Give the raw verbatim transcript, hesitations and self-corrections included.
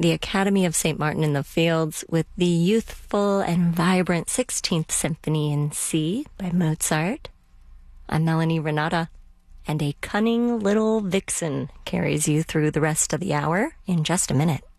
the Academy of Saint Martin in the Fields with the youthful and vibrant sixteenth Symphony in C by Mozart. I'm Melanie Renata, and a cunning little vixen carries you through the rest of the hour in just a minute.